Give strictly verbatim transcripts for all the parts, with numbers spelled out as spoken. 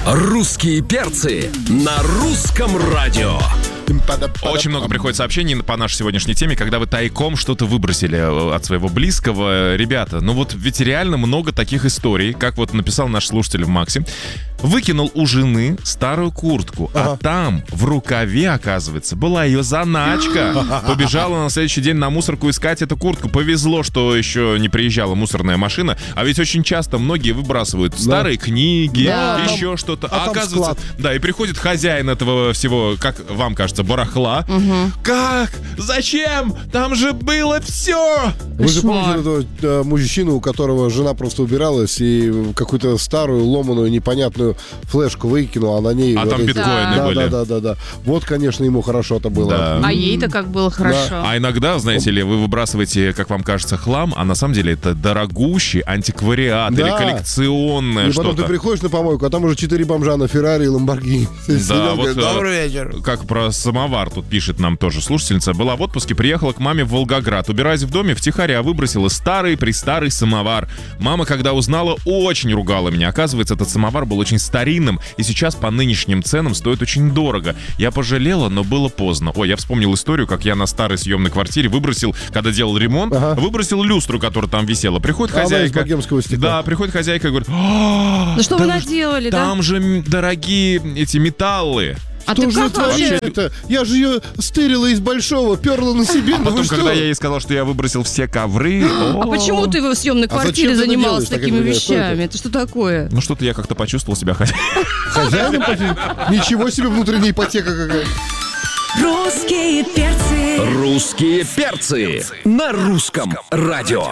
Русские перцы на русском радио. Очень много приходит сообщений по нашей сегодняшней теме, когда вы тайком что-то выбросили от своего близкого. Ребята, ну вот ведь реально много таких историй, как вот написал наш слушатель в Максе. Выкинул у жены старую куртку, ага. а там в рукаве, оказывается, была ее заначка. Побежала на следующий день на мусорку искать эту куртку. Повезло, что еще не приезжала мусорная машина. А ведь очень часто многие выбрасывают да. старые книги, да, еще там, что-то. А, а оказывается, склад. Да, и приходит хозяин этого всего, как вам кажется, барахла. Угу. Как? Зачем? Там же было все! Вы же помните этого э, мужчину, у которого жена просто убиралась и какую-то старую, ломаную, непонятную флешку выкинула, а на ней... А вот там эти... биткоины да, были. Да, да, да, да. Вот, конечно, ему хорошо-то было. Да. А ей-то как было хорошо. Да. А иногда, знаете ли, вы выбрасываете, как вам кажется, хлам, а на самом деле это дорогущий антиквариат да. или коллекционное и что-то. И потом ты приходишь на помойку, а там уже четыре бомжа на Феррари и Ламборгини. Да, вот, добрый вечер. Как про самовар тут пишет нам тоже слушательница. Была в отпуске, приехала к маме в Волгоград. Убираясь в доме, втихаря выбросила старый-престарый самовар. Мама, когда узнала, очень ругала меня. Оказывается, этот самовар был очень старинным и сейчас по нынешним ценам стоит очень дорого. Я пожалела, но было поздно. Ой, я вспомнил историю, как я на старой съемной квартире выбросил, когда делал ремонт, ага. выбросил люстру, которая там висела. Приходит а хозяйка. Да, приходит хозяйка и говорит: ну что вы наделали, да? Там же дорогие эти металлы. А что ты же творишь-то? Я же ее стырила из большого, перла на себе. А потом, когда я ей сказал, что я выбросил все ковры... А почему ты в съемной квартире а занимался такими вещами? Это что такое? Ну что-то я как-то почувствовал себя хозяином. Хозяином? Ничего себе, внутренняя ипотека какая. Русские перцы. Русские перцы на русском радио.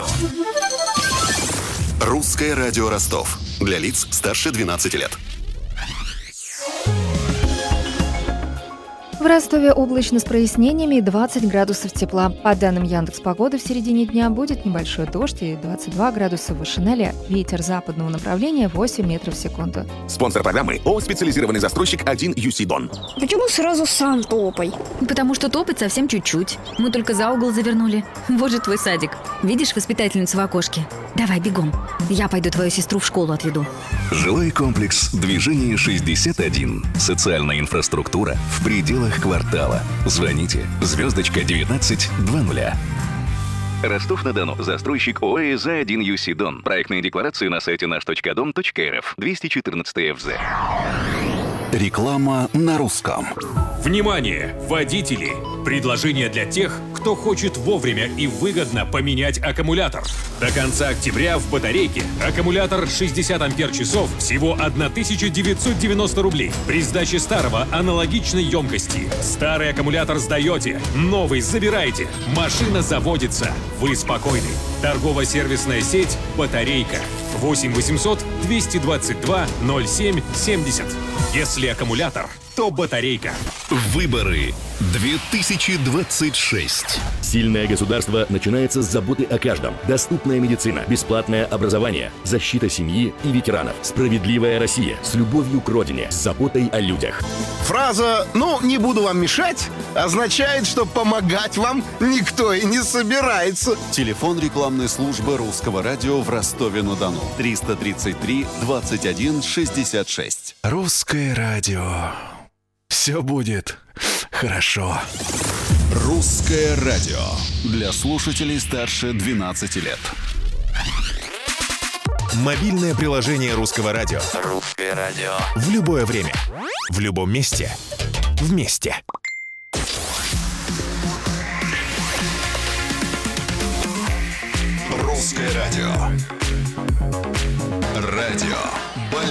Русское радио Ростов. Для лиц старше двенадцати лет. В Ростове облачно с прояснениями и двадцать градусов тепла. По данным Яндекс.Погоды, в середине дня будет небольшой дождь и двадцать два градуса выше ноля. Ветер западного направления восемь метров в секунду. Спонсор программы ООО «Специализированный застройщик один ю си Дон». Почему сразу сам топай? Потому что топать совсем чуть-чуть. Мы только за угол завернули. Вот же твой садик. Видишь воспитательницу в окошке? Давай бегом. Я пойду твою сестру в школу отведу. Жилой комплекс «Движение шестьдесят один». Социальная инфраструктура в пределах квартала. Звоните звездочка девятнадцать двадцать. Ростов-на-Дону. Застройщик ООО «За один ю си Дон». Проектные декларации на сайте наш точка дом точка эр эф. двести четырнадцать эф зэ. Реклама на русском. Внимание, водители! Предложение для тех, кто хочет вовремя и выгодно поменять аккумулятор. До конца октября в батарейке аккумулятор шестьдесят ампер-часов всего тысяча девятьсот девяносто рублей. При сдаче старого аналогичной емкости. Старый аккумулятор сдаете, новый забираете. Машина заводится. Вы спокойны. Торгово-сервисная сеть «Батарейка». восемь восемьсот двести двадцать два ноль семь семьдесят. Если аккумулятор, то батарейка. Выборы две тысячи двадцать шесть. Сильное государство начинается с заботы о каждом. Доступная медицина, бесплатное образование, защита семьи и ветеранов. Справедливая Россия с любовью к родине, с заботой о людях. Фраза «ну, не буду вам мешать» означает, что помогать вам никто и не собирается. Телефон рекламной службы Русского радио в Ростове-на-Дону. триста тридцать три двадцать один шестьдесят шесть. Русское радио. Все будет хорошо. Русское радио. Для слушателей старше двенадцати лет. Мобильное приложение Русского радио. Русское радио. В любое время. В любом месте. Вместе. Русское радио. Радио